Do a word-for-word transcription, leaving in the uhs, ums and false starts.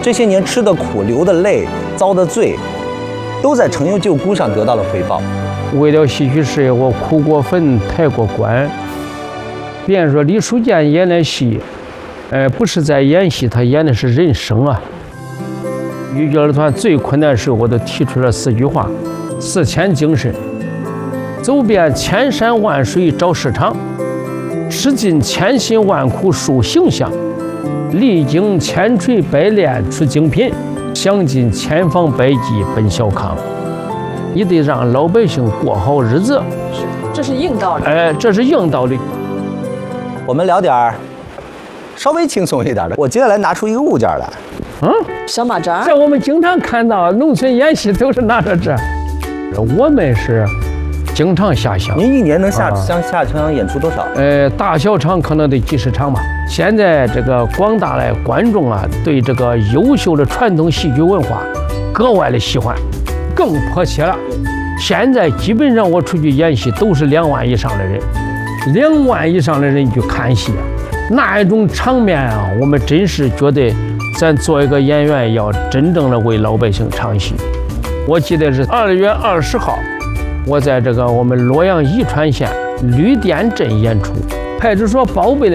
这些年吃的苦、流的泪、遭的罪，都在成幽救孤上得到了回报。 为了戏曲事业，我哭过坟，抬过棺。别人说李书建演的戏，呃，不是在演戏，他演的是人生啊。豫剧儿团最困难的时候，我都提出了四句话：四千精神，走遍千山万水找市场，吃尽千辛万苦树形象，历经千锤百炼出精品，享尽千方百计奔小康。你得让老百姓过好日子， 这是硬道理。 哎，这是硬道理。 我们聊点儿稍微轻松一点的。我接下来拿出一个物件来， 嗯， 小马扎。 这我们经常看到农村演戏都是拿着这，我们是经常下乡。 您一年能下乡下乡演出多少？ 呃，大小场可能得几十场吧。现在这个广大的观众啊，对这个优秀的传统戏剧文化格外的喜欢，更迫切了。现在基本上我出去演戏都是两万以上的人，两万以上的人去看戏啊，那一种场面啊，我们真是觉得咱做一个演员要真正的为老百姓唱戏。我记得是二月二十号，我在这个我们洛阳宜川县吕店镇演出，派出所宝贝的